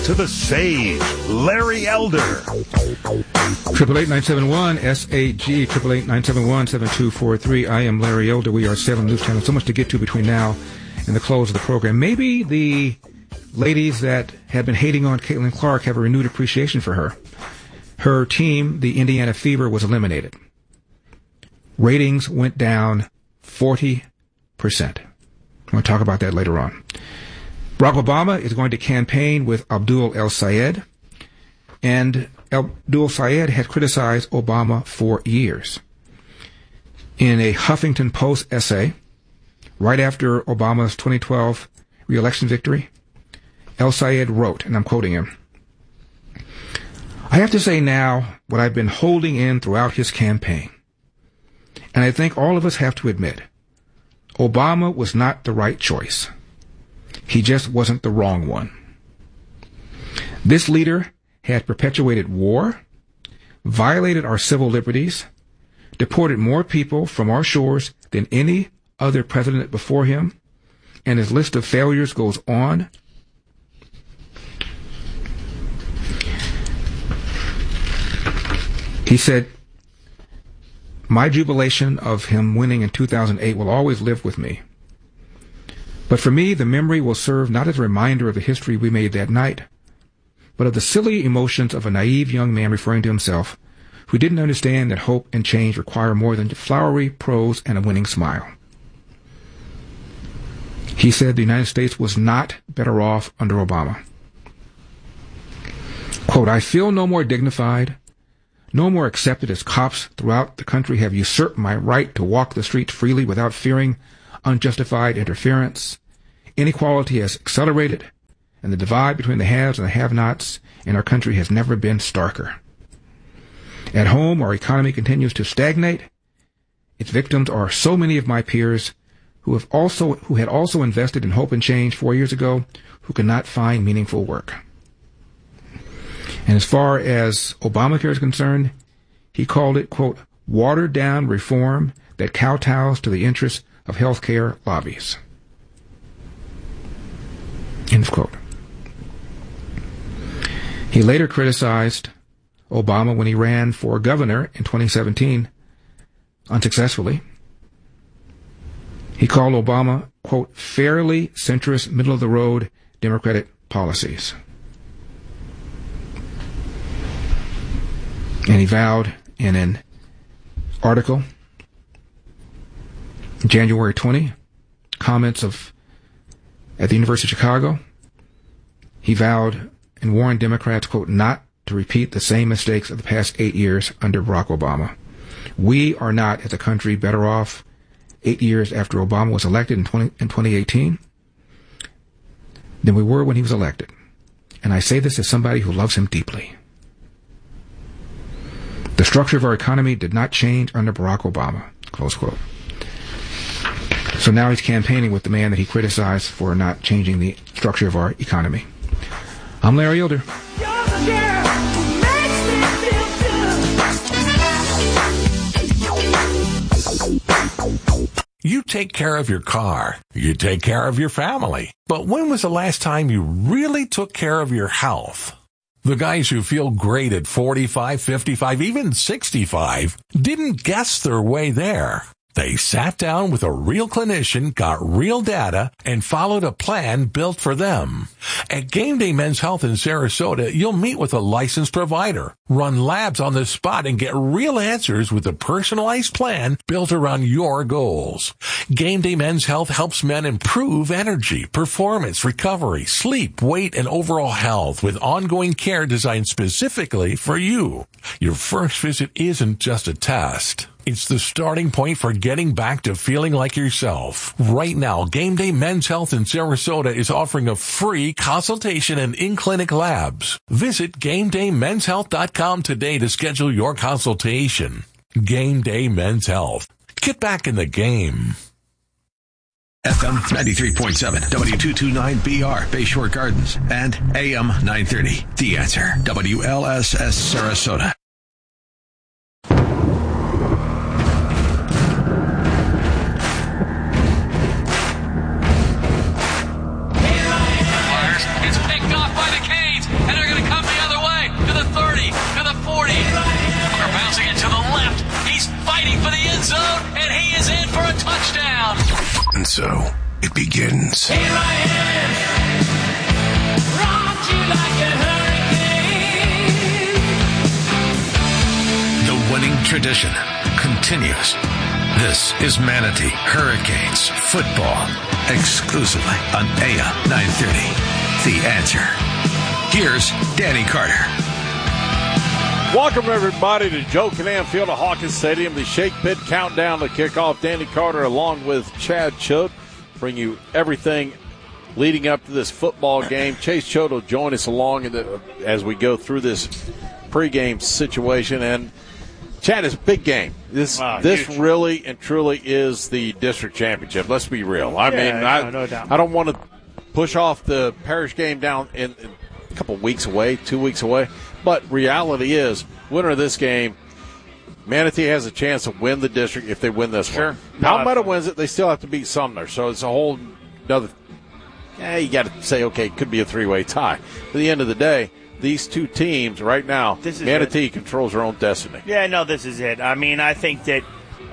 To the sage, Larry Elder. 888-971-SAG, 888-971-7243. I am Larry Elder. We are 7 News Channel. So much to get to between now and the close of the program. Maybe the ladies that have been hating on Caitlin Clark have a renewed appreciation for her. Her team, the Indiana Fever, was eliminated. Ratings went down 40%. I'm going to talk about that later on. Barack Obama is going to campaign with Abdul El-Sayed, and Abdul Sayed had criticized Obama for years. In a Huffington Post essay, right after Obama's 2012 re-election victory, El-Sayed wrote, and I'm quoting him, "I have to say now what I've been holding in throughout his campaign. And I think all of us have to admit, Obama was not the right choice. He just wasn't the wrong one. This leader had perpetuated war, violated our civil liberties, deported more people from our shores than any other president before him, and his list of failures goes on." He said, "My jubilation of him winning in 2008 will always live with me. But for me, the memory will serve not as a reminder of the history we made that night, but of the silly emotions of a naive young man referring to himself who didn't understand that hope and change require more than flowery prose and a winning smile." He said the United States was not better off under Obama. Quote, "I feel no more dignified, no more accepted as cops throughout the country have usurped my right to walk the streets freely without fearing unjustified interference. Inequality has accelerated, and the divide between the haves and the have-nots in our country has never been starker. At home, our economy continues to stagnate. Its victims are so many of my peers who had also invested in hope and change 4 years ago, who could not find meaningful work." And as far as Obamacare is concerned, he called it, quote, "watered-down reform that kowtows to the interests of healthcare lobbies." End of quote. He later criticized Obama when he ran for governor in 2017, unsuccessfully. He called Obama, quote, "fairly centrist, middle-of-the-road Democratic policies." And he vowed in an article, January 20, comments at the University of Chicago, he vowed and warned Democrats, quote, "not to repeat the same mistakes of the past 8 years under Barack Obama. We are not, as a country, better off 8 years after Obama was elected in 2018 than we were when he was elected. And I say this as somebody who loves him deeply. The structure of our economy did not change under Barack Obama," close quote. So now he's campaigning with the man that he criticized for not changing the structure of our economy. I'm Larry Elder. You take care of your car. You take care of your family. But when was the last time you really took care of your health? The guys who feel great at 45, 55, even 65 didn't guess their way there. They sat down with a real clinician, got real data, and followed a plan built for them. At Game Day Men's Health in Sarasota, you'll meet with a licensed provider, run labs on the spot, and get real answers with a personalized plan built around your goals. Game Day Men's Health helps men improve energy, performance, recovery, sleep, weight, and overall health with ongoing care designed specifically for you. Your first visit isn't just a test. It's the starting point for getting back to feeling like yourself. Right now, Game Day Men's Health in Sarasota is offering a free consultation and in-clinic labs. Visit GameDayMen'sHealth.com today to schedule your consultation. Game Day Men's Health. Get back in the game. FM 93.7, W229BR, Bayshore Gardens, and AM 930. The Answer, WLSS Sarasota. And so it begins. Here I am, rocked you like a hurricane. The winning tradition continues. This is Manatee Hurricanes football, exclusively on AM 930. The Answer. Here's Danny Carter. Welcome, everybody, to Joe Canam Field at Hawkins Stadium. The Shake Pit Countdown to kickoff. Danny Carter along with Chad Choate bring you everything leading up to this football game. Chase Choate will join us along as we go through this pregame situation. And Chad, it's a big game. This really and truly is the district championship. Let's be real. I No doubt. I don't want to push off the parish game down in a couple weeks away, 2 weeks away. But reality is, winner of this game, Manatee has a chance to win the district if they win this one. Palmetto wins it, they still have to beat Sumner. So it's a whole another. You got to say, okay, it could be a three-way tie. At the end of the day, these two teams right now, Manatee controls their own destiny. Yeah, no, this is it. I mean, I think that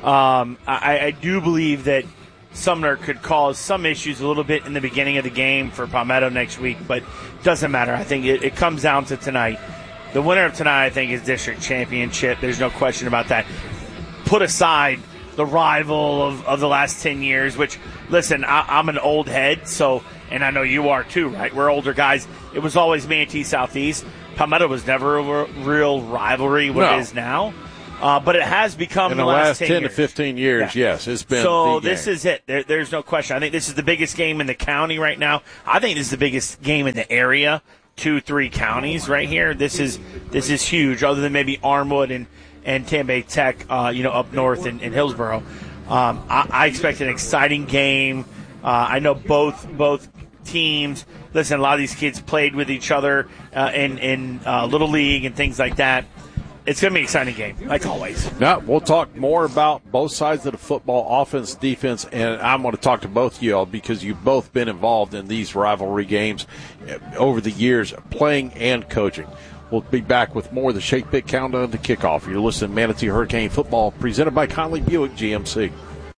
I do believe that Sumner could cause some issues a little bit in the beginning of the game for Palmetto next week, but it doesn't matter. I think it comes down to tonight. The winner of tonight, I think, is district championship. There's no question about that. Put aside the rival of the last 10 years, which, listen, I'm an old head, so, and I know you are too, right? We're older guys. It was always Manatee Southeast. Palmetto was never a real rivalry, what it is now. But it has become in the last 10 years. to 15 years, yes, it's been. So this is it. There's no question. I think this is the biggest game in the county right now. I think this is the biggest game in the area. 2-3 counties right here. This is huge. Other than maybe Armwood and Tambay Tech, up north in Hillsboro. I expect an exciting game. I know both teams. Listen, a lot of these kids played with each other in Little League and things like that. It's going to be an exciting game, like always. Now, we'll talk more about both sides of the football, offense, defense, and I'm going to talk to both of you all because you've both been involved in these rivalry games over the years, playing and coaching. We'll be back with more of the Shake Pit Countdown to kickoff. You're listening to Manatee Hurricane Football, presented by Conley Buick GMC.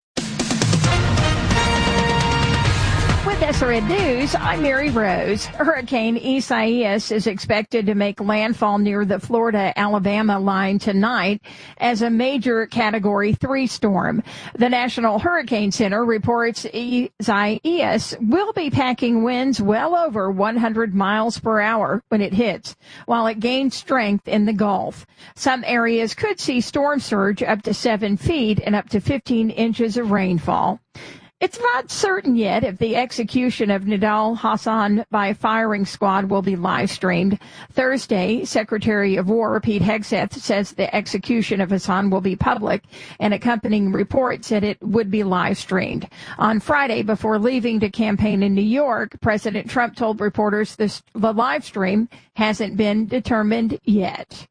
SRN News, I'm Mary Rose. Hurricane Isaias is expected to make landfall near the Florida-Alabama line tonight as a major Category 3 storm. The National Hurricane Center reports Isaias will be packing winds well over 100 miles per hour when it hits, while it gains strength in the Gulf. Some areas could see storm surge up to 7 feet and up to 15 inches of rainfall. It's not certain yet if the execution of Nidal Hassan by firing squad will be live streamed. Thursday, Secretary of War Pete Hegseth says the execution of Hassan will be public, and accompanying reports said it would be live streamed. On Friday, before leaving to campaign in New York, President Trump told reporters the live stream hasn't been determined yet.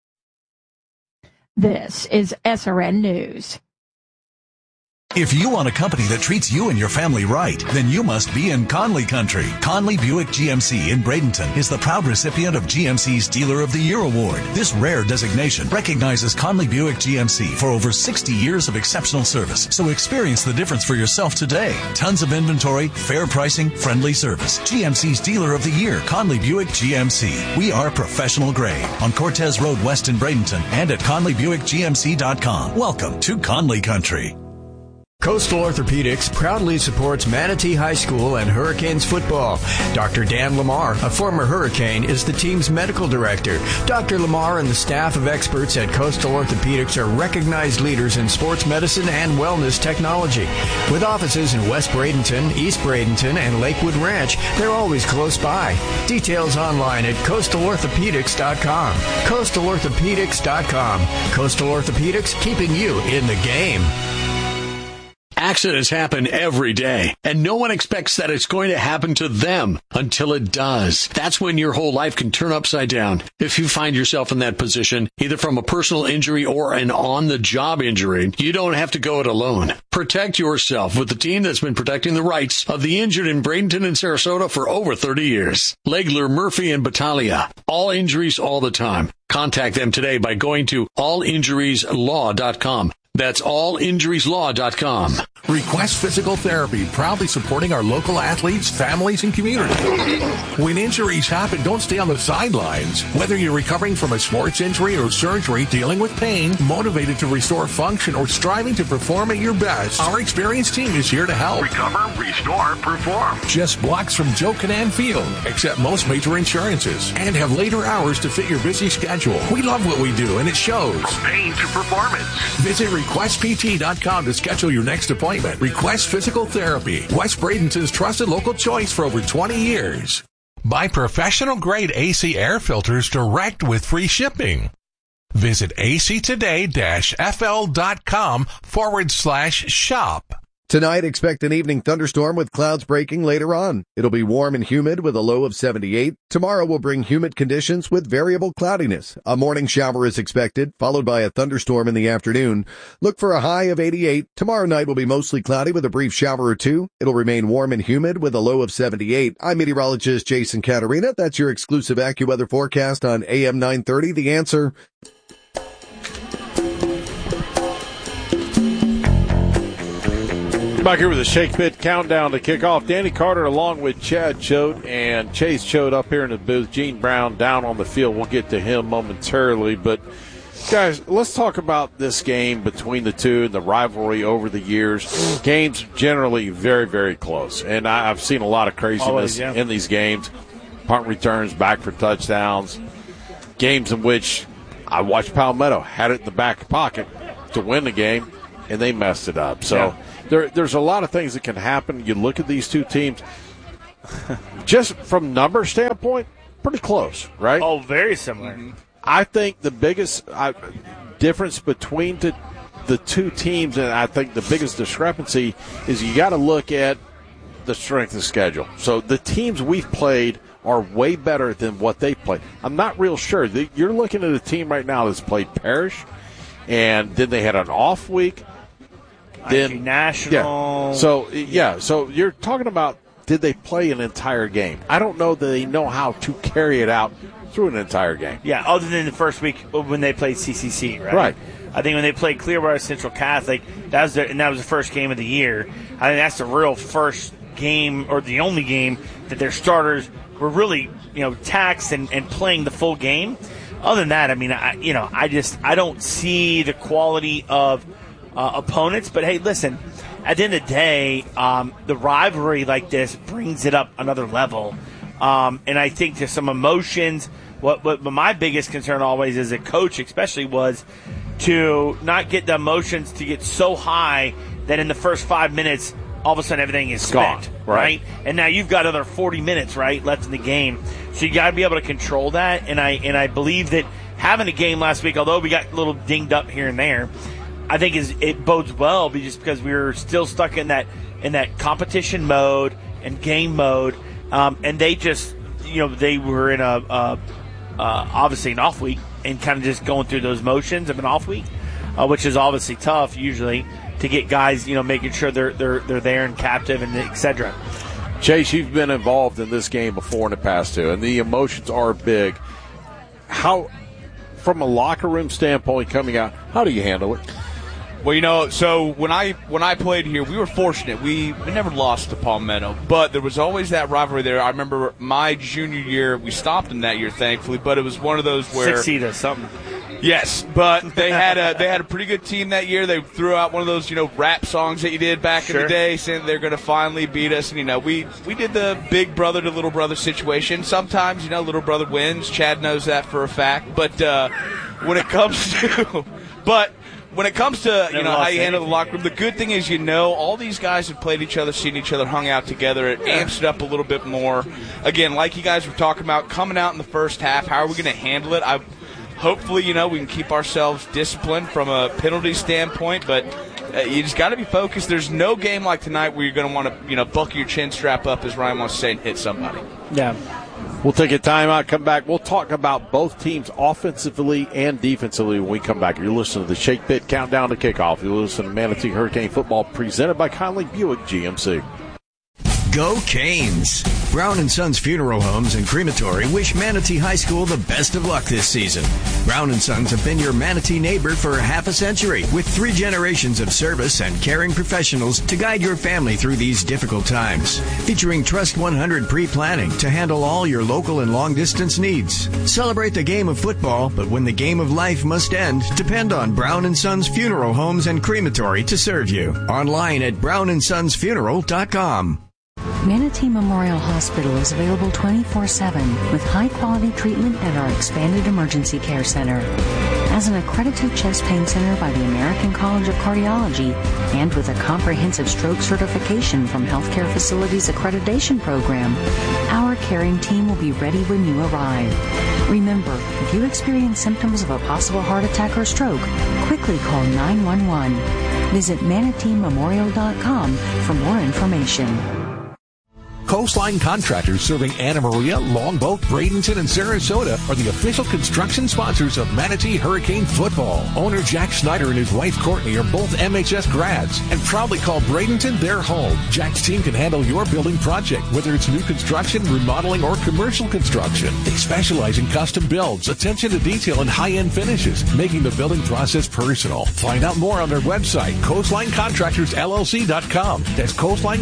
This is SRN News. If you want a company that treats you and your family right, then you must be in Conley Country. Conley Buick GMC in Bradenton is the proud recipient of GMC's Dealer of the Year Award. This rare designation recognizes Conley Buick GMC for over 60 years of exceptional service. So experience the difference for yourself today. Tons of inventory, fair pricing, friendly service. GMC's Dealer of the Year, Conley Buick GMC. We are professional grade on Cortez Road West in Bradenton and at ConleyBuickGMC.com. Welcome to Conley Country. Coastal Orthopedics proudly supports Manatee High School and Hurricanes football. Dr. Dan Lamar, a former Hurricane, is the team's medical director. Dr. Lamar and the staff of experts at Coastal Orthopedics are recognized leaders in sports medicine and wellness technology. With offices in West Bradenton, East Bradenton, and Lakewood Ranch, they're always close by. Details online at coastalorthopedics.com. coastalorthopedics.com. Coastal Orthopedics, keeping you in the game. Accidents happen every day, and no one expects that it's going to happen to them until it does. That's when your whole life can turn upside down. If you find yourself in that position, either from a personal injury or an on-the-job injury, you don't have to go it alone. Protect yourself with the team that's been protecting the rights of the injured in Bradenton and Sarasota for over 30 years. Legler, Murphy, and Battaglia. All injuries all the time. Contact them today by going to allinjurieslaw.com. That's allinjurieslaw.com. Request Physical Therapy, proudly supporting our local athletes, families, and community. When injuries happen, don't stay on the sidelines. Whether you're recovering from a sports injury or surgery, dealing with pain, motivated to restore function, or striving to perform at your best, our experienced team is here to help. Recover, restore, perform. Just blocks from Joe Canaan Field, accept most major insurances, and have later hours to fit your busy schedule. We love what we do, and it shows. From pain to performance. Visit requestpt.com to schedule your next appointment. Request Physical Therapy, West Bradenton's trusted local choice for over 20 years. Buy professional-grade AC air filters direct with free shipping. Visit actoday-fl.com/shop. Tonight, expect an evening thunderstorm with clouds breaking later on. It'll be warm and humid with a low of 78. Tomorrow will bring humid conditions with variable cloudiness. A morning shower is expected, followed by a thunderstorm in the afternoon. Look for a high of 88. Tomorrow night will be mostly cloudy with a brief shower or two. It'll remain warm and humid with a low of 78. I'm meteorologist Jason Caterina. That's your exclusive AccuWeather forecast on AM 930. The Answer. Back here with the Shake Pit countdown to kick off. Danny Carter along with Chad Choate and Chase Choate up here in the booth. Gene Brown down on the field. We'll get to him momentarily. But, guys, let's talk about this game between the two and the rivalry over the years. Games generally very, very close. And I've seen a lot of craziness in these games. Punt returns, back for touchdowns. Games in which I watched Palmetto, had it in the back pocket to win the game, and they messed it up. So there's a lot of things that can happen. You look at these two teams, just from number standpoint, pretty close, right? Oh, very similar. Mm-hmm. I think the biggest difference between the two teams, and I think the biggest discrepancy, is you got to look at the strength of schedule. So the teams we've played are way better than what they played. I'm not real sure. You're looking at a team right now that's played Parrish, and then they had an off week. Then National. Yeah. So you're talking about, did they play an entire game? I don't know that they know how to carry it out through an entire game. Yeah, other than the first week when they played CCC, right? Right. I think when they played Clearwater Central Catholic, that was the first game of the year. I think that's the real first game, or the only game, that their starters were really, taxed and playing the full game. Other than that, I mean, I don't see the quality of opponents. But hey, listen, at the end of the day, the rivalry like this brings it up another level. And I think there's some emotions. What my biggest concern always as a coach, especially, was to not get the emotions to get so high that in the first 5 minutes, all of a sudden everything is spent, right? And now you've got another 40 minutes, right, left in the game. So you got to be able to control that. And I believe that having a game last week, although we got a little dinged up here and there, I think it bodes well, just because we were still stuck in that competition mode and game mode, and they just they were in a obviously an off week and kind of just going through those motions of an off week, which is obviously tough usually to get guys making sure they're there and captive and etc. Chase, you've been involved in this game before in the past too, and the emotions are big. How, from a locker room standpoint coming out, how do you handle it? Well, so when I played here, we were fortunate. We never lost to Palmetto, but there was always that rivalry there. I remember my junior year, we stopped them that year, thankfully, but it was one of those where 6 or something. Yes, but they had a pretty good team that year. They threw out one of those rap songs that you did back in the day, saying they're going to finally beat us. And we did the big brother to little brother situation. Sometimes little brother wins. Chad knows that for a fact. But when it comes to how you handle the locker room, the good thing is all these guys have played each other, seen each other, hung out together. It amps it up a little bit more. Again, like you guys were talking about, coming out in the first half, how are we going to handle it? Hopefully, we can keep ourselves disciplined from a penalty standpoint, but you just got to be focused. There's no game like tonight where you're going to want to, buckle your chin strap up, as Ryan wants to say, and hit somebody. Yeah. We'll take a timeout, come back. We'll talk about both teams offensively and defensively when we come back. You're listening to the Shake Pit Countdown to Kickoff. You're listening to Manatee Hurricane Football presented by Conley Buick GMC. Go Canes. Brown & Sons Funeral Homes and Crematory wish Manatee High School the best of luck this season. Brown & Sons have been your Manatee neighbor for half a century, with 3 generations of service and caring professionals to guide your family through these difficult times. Featuring Trust 100 pre-planning to handle all your local and long-distance needs. Celebrate the game of football, but when the game of life must end, depend on Brown & Sons Funeral Homes and Crematory to serve you. Online at brownandsonsfuneral.com. Manatee Memorial Hospital is available 24/7 with high-quality treatment at our expanded emergency care center. As an accredited chest pain center by the American College of Cardiology and with a comprehensive stroke certification from Healthcare Facilities Accreditation Program, our caring team will be ready when you arrive. Remember, if you experience symptoms of a possible heart attack or stroke, quickly call 911. Visit ManateeMemorial.com for more information. Coastline Contractors serving Anna Maria, Longboat, Bradenton, and Sarasota are the official construction sponsors of Manatee Hurricane Football. Owner Jack Snyder and his wife Courtney are both MHS grads and proudly call Bradenton their home. Jack's team can handle your building project, whether it's new construction, remodeling, or commercial construction. They specialize in custom builds, attention to detail, and high-end finishes, making the building process personal. Find out more on their website, CoastlineContractorsLLC.com. That's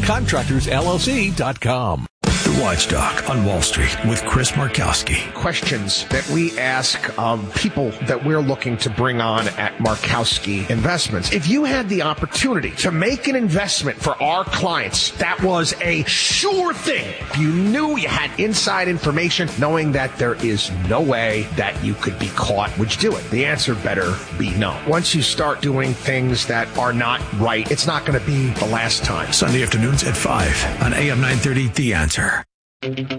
CoastlineContractorsLLC.com. The Watchdog on Wall Street with Chris Markowski. Questions that we ask of people that we're looking to bring on at Markowski Investments. If you had the opportunity to make an investment for our clients, that was a sure thing. If you knew you had inside information, knowing that there is no way that you could be caught, would you do it? The answer better be no. Once you start doing things that are not right, it's not going to be the last time. Sunday afternoons at 5 on AM 930, The Answer.